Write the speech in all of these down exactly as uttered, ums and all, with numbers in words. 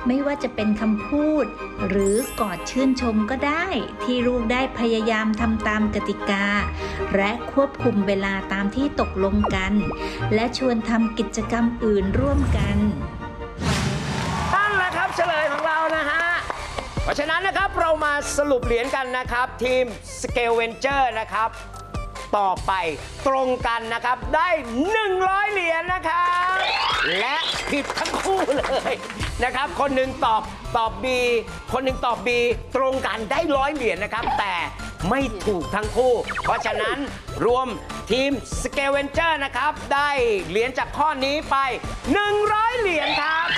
ไม่ว่าจะเป็นคำพูดหรือกอดชื่นชมก็ได้ที่ลูกได้พยายามทำตามกติกาและควบคุมเวลาตามที่ตกลงกันและชวนทำกิจกรรมอื่นร่วมกันนั่นแหละครับเฉลยของเรานะฮะเพราะฉะนั้นนะครับเรามาสรุปเหรียญกันนะครับทีม Scale Venture นะครับตอบไปตรงกันนะครับได้หนึ่งร้อยเหรียญนะครับและผิดทั้งคู่เลยนะครับคนหนึ่งตอบตอบ B คนหนึ่งตอบ B ตรงกันได้ร้อยเหรียญนะครับแต่ไม่ถูกทั้งคู่เพราะฉะนั้นรวมทีม Scale Venture นะครับได้เหรียญจากข้อนี้ไปหนึ่งร้อยเหรียญครับ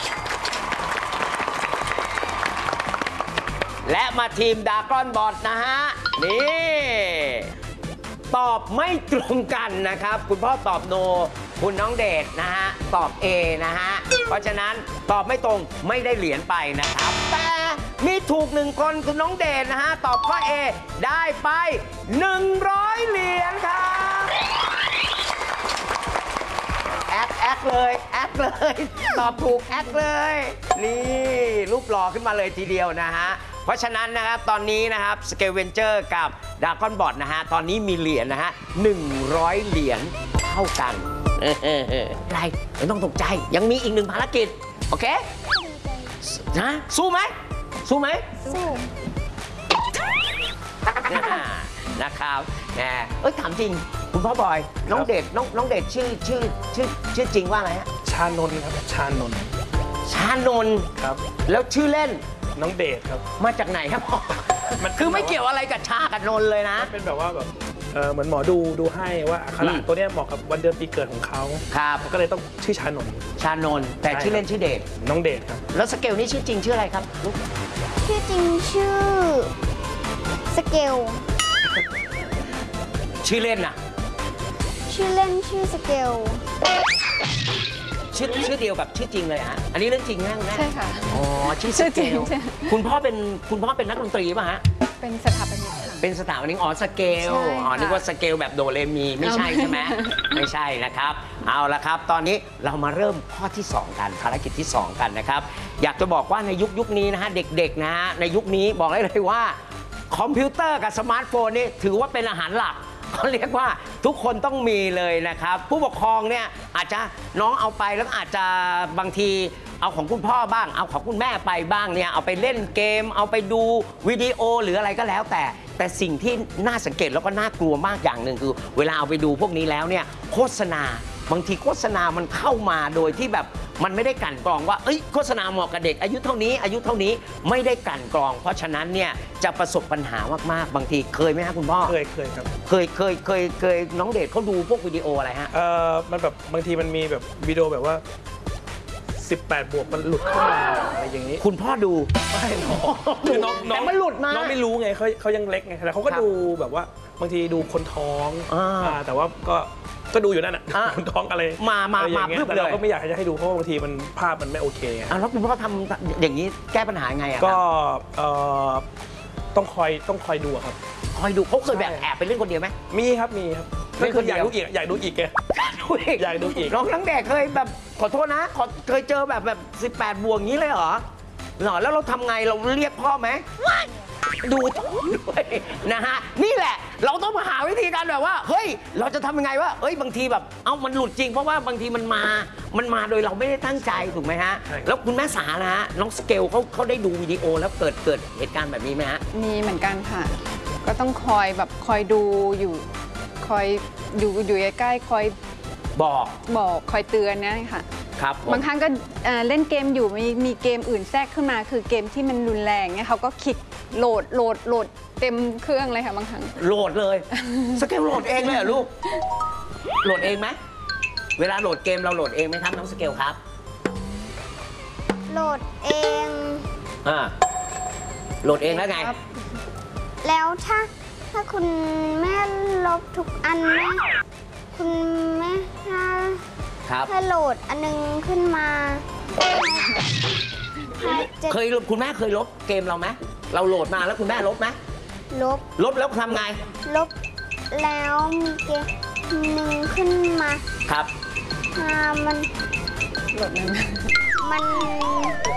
และมาทีมดากอนบอทนะฮะนี่ตอบไม่ตรงกันนะครับคุณพ่อตอบโนคุณน้องเดชนะฮะตอบ A นะฮะเพราะฉะนั้นตอบไม่ตรงไม่ได้เหรียญไปนะครับแต่มีถูกหนึ่งคนคุณน้องเดชนะฮะตอบข้อ A ได้ไปหนึ่งร้อยเหรียญครับแอคแอคเลยแอคเลยตอบถูกแอคเลยนี่รูปหล่อขึ้นมาเลยทีเดียวนะฮะเพราะฉะนั้นนะครับตอนนี้นะครับ Scale Venture กับ Dragon Bot นะฮะตอนนี้มีเหรียญนะฮะหนึ่งร้อยเหรียญเท่ากันอะไรไม่ต้องตกใจยังมีอีกหนึ่งภารกิจโอเคนะสู้ไหมสู้ไหมสู้นะครับแหมเอ้ยถามจริงคุณพ่อบอยน้องเดชน้องน้องเดชชื่อชื่อชื่อชื่อจริงว่าอะไรฮะชานนท์ครับชานนท์ชานนท์ครับแล้วชื่อเล่นน้องเดชครับมาจากไหนครับพ่อมันคือไม่เกี่ยวอะไรกับชากับนนท์เลยนะเป็นแบบว่าแบบเออเหมือนหมอดูดูให้ว่าอักขระตัวนี้เหมาะกับวันเดือนปีเกิดของเขาครับก็เลยต้องชื่อชานนท์ชานนท์แต่ชื่อเล่นชื่อเดชน้องเดชครับแล้วสเกลนี่ชื่อจริงชื่ออะไรครับลูกชื่อจริงชื่อสเกลชื่อเล่นน่ะชื่อเล่นชื่อสเกลชื่อชื่อเดียวกับชื่อจริงเลยฮะอันนี้เรื่องจริงนะคุณแม่ใช่ค่ะอ๋อชื่อสเกลคุณพ่อเป็นคุณพ่อเป็นนักดนตรีป่ะฮะเป็นสถาปนิกค่ะเป็นสถาปนิกอ๋อสเกลอ๋อนึกว่าสเกลแบบโดเรมีไม่ใช่ใช่ไหมไม่ใช่นะครับเอาละครับตอนนี้เรามาเริ่มข้อที่สองกันภารกิจที่สองกันนะครับอยากจะบอกว่าในยุคยุคนี้นะฮะเด็กๆนะฮะในยุคนี้บอกได้เลยว่าคอมพิวเตอร์กับสมาร์ทโฟนนี่ถือว่าเป็นอาหารหลักเขาเรียกว่าทุกคนต้องมีเลยนะครับผู้ปกครองเนี่ยอาจจะน้องเอาไปแล้วอาจจะบางทีเอาของคุณพ่อบ้างเอาของคุณแม่ไปบ้างเนี่ยเอาไปเล่นเกมเอาไปดูวิดีโอหรืออะไรก็แล้วแต่แต่สิ่งที่น่าสังเกตแล้วก็น่ากลัวมากอย่างหนึ่งคือเวลาเอาไปดูพวกนี้แล้วเนี่ยโฆษณาบางทีโฆษณามันเข้ามาโดยที่แบบมันไม่ได้กลั่นกรองว่าเอ้ยโฆษณาเหมาะกับเด็กอายุเท่านี้อายุเท่านี้ไม่ได้กลั่นกรองเพราะฉะนั้นเนี่ยจะประสบปัญหามากๆบางทีเคยไหมฮะคุณพ่อเคยเคยครับเคยเคยเคยเคยน้องเดชเขาดูพวกวิดีโออะไรฮะเออมันแบบบางทีมันมีแบบวิดีโอแบบว่าสิบแปดบวกมันหลุดเข้ามาอะไรอย่างนี้คุณพ่อดูไม่น้องน้องแต่มันหลุดมาน้องไม่รู้ไงเขาเขายังเล็กไงแต่เขาก็ดูแบบว่าบางทีดูคนท้องแต่ว่าก็ก็ดูอยู่นั่นแหะคนท้องอะไรมามามาเพื่อแต่เราก็ไม่อยากจะให้ดูเพราะบางทีมันภาพมันไม่โอเคไงแล้วคุณพ่อทำอย่างนี้แก้ปัญหาไงอ่ะก็ต้องคอยต้องคอยดูครับคอยดูเขาเคยแบบแอบไปเล่นคนเดียวไหมมีครับมีครับก็คืออยากดูอีกอยากดูอีกไงอยากดูอีกน้องทั้งแดกเคยแบบขอโทษนะเคยเจอแบบแบบสิบแปดบวกงี้เลยเหรอหรอแล้วเราทำไงเราเรียกพ่อไหมดูด้วยนะฮะนี่แหละเราต้องมาหาวิธีการแบบว่าเฮ้ยเราจะทำยังไงว่าเอ้ยบางทีแบบเอ้ามันหลุดจริงเพราะว่าบางทีมันมามันมาโดยเราไม่ได้ตั้งใจถูกไหมฮะแล้วคุณแม่สานะฮะน้องสเกลเขาเขาได้ดูวิดีโอแล้วเกิดเกิดเหตุการณ์แบบนี้ไหมฮะมีเหมือนกันค่ะก็ต้องคอยแบบคอยดูอยู่คอยอยู่อยู่ใกล้ๆคอยบอกบอกคอยเตือนนะค่ะครับบางครั้งก็เล่นเกมอยู่มีมีเกมอื่นแทรกขึ้นมาคือเกมที่มันรุนแรงเนี่ยเขาก็คลิกโหลดโหลดโหลดเต็มเครื่องเลยค่ะบางครั้งโหลดเลยสเกลโหลดเองเลยเหรอลูกโหลดเองไหมเวลาโหลดเกมเราโหลดเองไหมครับน้องสเกลครับโหลดเองอ่าโหลดเองแล้วไงแล้วถ้าถ้าคุณแม่ลบทุกอันแม่คุณแม่ถ้าถ้าโหลดอันนึงขึ้นมาเคยคุณแม่เคยลบเกมเราไหมเราโหลดมาแล้วคุณแม่ลบไหมลบลบแล้วทำไงลบแล้วมีเกมหนึ่งขึ้นมาครับมันโหลดนึงมันเก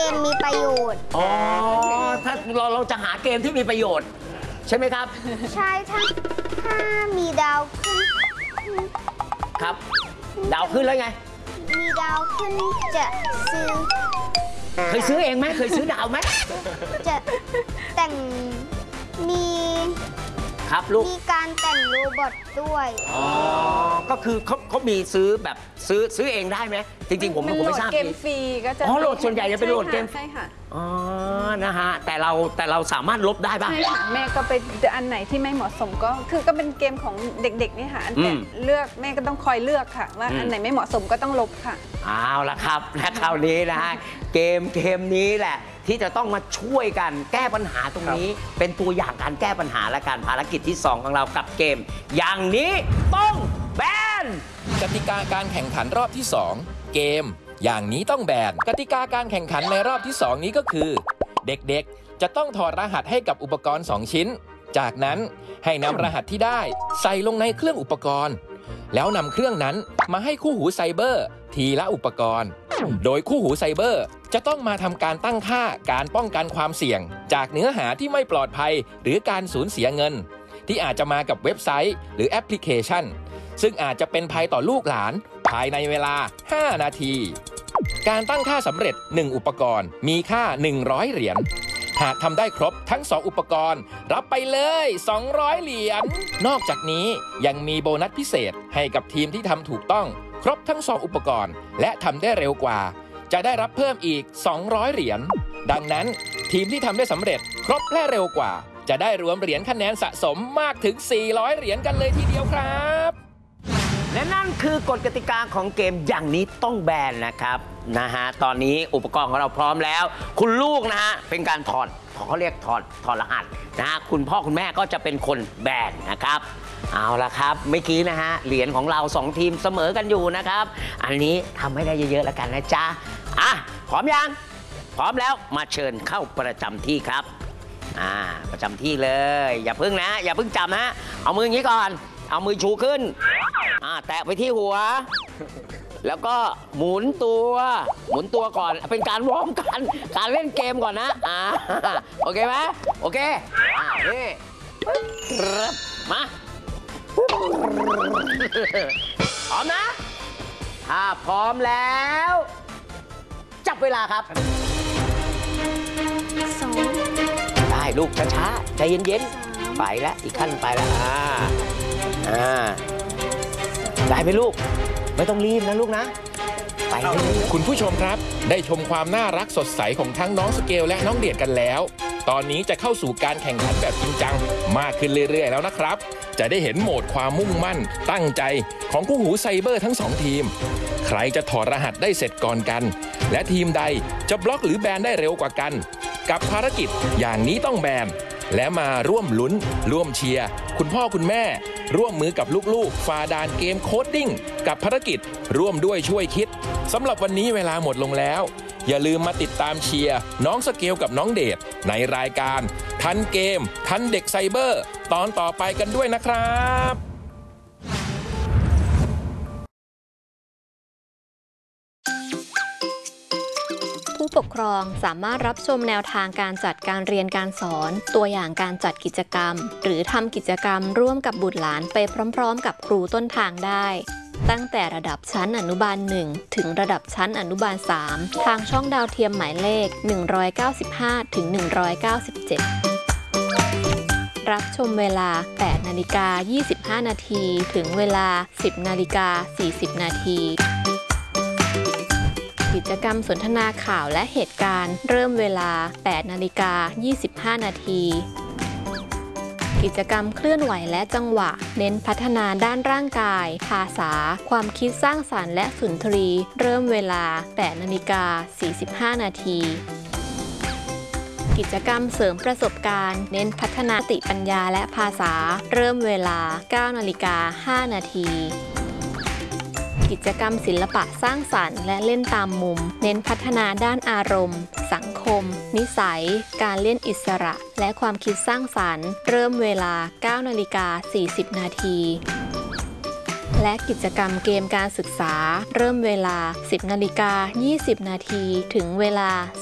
มมีประโยชน์อ๋อ ถ้าเราเราจะหาเกมที่มีประโยชน์ ใช่ไหมครับใช่ถ้าถ้ามีดาวขึ้นครับ ดาวขึ้นแล้วไงมีดาวขึ้นจะซื้อเคยซื้อเองไหมเคยซื้อดาวไหมจะแต่งมีครับลูกมีการแต่งโรบอทด้วยอ๋อ ก็คือเขาเขามีซื้อแบบซื้อซื้อเองได้ไหม จริงๆ ผมมันผมโหลไม่ดทราบเกมฟรีก็จะอ๋อโหลดส่วนใหญ่จะเป็นโหลดเกมใช่ค่ะอ๋อ นะฮะ แต่เราแต่เราสามารถลบได้ป่ะใช่ค่ะแม่ก็ไปอันไหนที่ไม่เหมาะสมก็คือก็เป็นเกมของเด็กๆนี่ค่ะอันอืแต่มเลือกแม่ก็ต้องคอยเลือกค่ะ ว่าอืมอันไหนไม่เหมาะสมก็ต้องลบค่ะเอาละครับ และคราวนี้นะฮะ เกมเกมนี้แหละ ที่จะต้องมาช่วยกันแก้ปัญหาตรงนี้ เป็นตัวอย่างการแก้ปัญหาและการภารกิจที่ สอง ของเรากับเกม อย่างนี้ต้องแบนกติกาการแข่งขันรอบที่ สอง เกม อย่างนี้ต้องแบน กติกาการแข่งขันในรอบที่ สอง นี้ก็คือ เด็กๆ จะต้องถอดรหัสให้กับอุปกรณ์ สอง ชิ้น จากนั้นให้นำรหัสที่ได้ใส่ลงในเครื่องอุปกรณ์ แล้วนำเครื่องนั้นมาให้คู่หูไซเบอร์ ทีละอุปกรณ์ โดยคู่หูไซเบอร์จะต้องมาทำการตั้งค่าการป้องกันความเสี่ยง จากเนื้อหาที่ไม่ปลอดภัย หรือการสูญเสียเงิน ที่อาจจะมากับเว็บไซต์ หรือแอปพลิเคชัน ซึ่งอาจจะเป็นภัยต่อลูกหลานภายในเวลา ห้า นาที การตั้งค่าสำเร็จ หนึ่ง อุปกรณ์มีค่า หนึ่งร้อย เหรียญ หากทำได้ครบทั้ง สอง อุปกรณ์ รับไปเลย สองร้อย เหรียญ นอกจากนี้ยังมีโบนัสพิเศษให้กับทีมที่ทำถูกต้อง ครบทั้ง สอง อุปกรณ์ และทำได้เร็วกว่า จะได้รับเพิ่มอีก สองร้อย เหรียญ ดังนั้นทีมที่ทำได้สำเร็จครบและเร็วกว่า จะได้รวมเหรียญคะแนนสะสมมากถึง สี่ร้อย เหรียญกันเลยทีเดียวครับและนั่นคือกฎกติกาของเกมอย่างนี้ต้องแบนนะครับนะฮะตอนนี้อุปกรณ์ของเราพร้อมแล้ว คุณลูกนะฮะเป็นการถอดเขาเรียกถอดถอดรหัสนะฮะคุณพ่อคุณแม่ก็จะเป็นคนแบนนะครับเอาละครับเมื่อกี้นะฮะเหรียญของเราสองทีมเสมอกันอยู่นะครับอันนี้ทำให้ได้เยอะๆแล้วกันนะจ๊ะอ่ะพร้อมยังพร้อมแล้วมาเชิญเข้าประจำที่ครับอ่าประจำที่เลยอย่าพึ่งนะอย่าพึ่งจับนะเอามืออย่างนี้ก่อนเอามือชูขึ้นอ่าแตะไปที่หัว แล้วก็หมุนตัวหมุนตัวก่อนเป็นการวอร์มกันการเล่นเกมก่อนนะอ่าโอเคไหมโอเคอ่านี่มาพร้อมนะถ้าพร้อมแล้วจับเวลาครับสองได้ลูกช้าๆใจเย็นๆไปแล้วอีกขั้นไปแล้วอ่าอ่าได้ไหมลูกไม่ต้องรีบนะลูกนะไปเลยคุณผู้ชมครับ ได้ชมความน่ารักสดใสของทั้งน้องสเกลและน้องเดียดกันแล้ว ตอนนี้จะเข้าสู่การแข่งขันแบบจริงจังมากขึ้นเรื่อยๆแล้วนะครับ จะได้เห็นโหมดความมุ่งมั่น ตั้งใจของคู่หูไซเบอร์ทั้งสองทีม ใครจะถอดรหัสได้เสร็จก่อนกัน และทีมใดจะบล็อกหรือแบนได้เร็วกว่ากัน กับภารกิจอย่างนี้ต้องแบน และมาร่วมลุ้น ร่วมเชียร์คุณพ่อคุณแม่ ร่วมมือกับลูกๆฝ่าด่านเกมโคดดิ้งกับภารกิจร่วมด้วยช่วยคิดสำหรับวันนี้เวลาหมดลงแล้ว อย่าลืมมาติดตามเชียร์น้องสเกลกับน้องเดชในรายการทันเกม ทันเด็กไซเบอร์ ตอนต่อไปกันด้วยนะครับผู้ปกครองสามารถรับชมแนวทางการจัดการเรียนการสอน ตัวอย่างการจัดกิจกรรม หรือทำกิจกรรมร่วมกับบุตรหลานไปพร้อมๆกับครูต้นทางได้ ตั้งแต่ระดับชั้นอนุบาลหนึ่งถึงระดับชั้นอนุบาลสามทางช่องดาวเทียมหมายเลข หนึ่งร้อยเก้าสิบห้าถึงหนึ่งร้อยเก้าสิบเจ็ด รับชมเวลา แปดนาฬิกายี่สิบห้า นาทีถึงเวลา สิบนาฬิกาสี่สิบ นาที กิจกรรมสนทนาข่าวและเหตุการณ์เริ่มเวลา แปดนาฬิกายี่สิบห้า นาที กิจกรรมเคลื่อนไหวและจังหวะ เน้นพัฒนาด้านร่างกาย ภาษา ความคิดสร้างสรรค์และสุนทรีย์เริ่มเวลา แปดนาฬิกาสี่สิบห้า นาที กิจกรรมเสริมประสบการณ์ เน้นพัฒนาสติปัญญาและภาษา เริ่มเวลา เก้านาฬิกาห้า นาที กิจกรรมศิลปะสร้างสรรค์และเล่นตามมุม เน้นพัฒนาด้านอารมณ์ สังคม นิสัย การเล่นอิสระ และความคิดสร้างสรรค์ เริ่มเวลา เก้านาฬิกาสี่สิบ นาที และกิจกรรมเกมการศึกษา เริ่มเวลา สิบนาฬิกายี่สิบ นาทีถึงเวลา